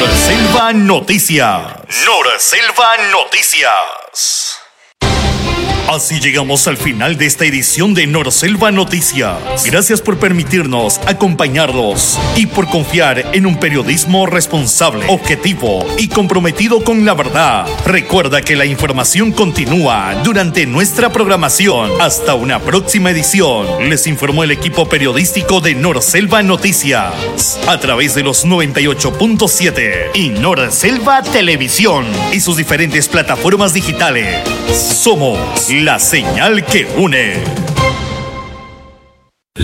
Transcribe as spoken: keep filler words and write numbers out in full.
Norselva Noticias. Norselva Noticias. Así llegamos al final de esta edición de Norselva Noticias. Gracias por permitirnos acompañarlos y por confiar en un periodismo responsable, objetivo y comprometido con la verdad. Recuerda que la información continúa durante nuestra programación. Hasta una próxima edición. Les informó el equipo periodístico de Norselva Noticias a través de los noventa y ocho punto siete y Norselva Televisión y sus diferentes plataformas digitales. Somos la señal que une.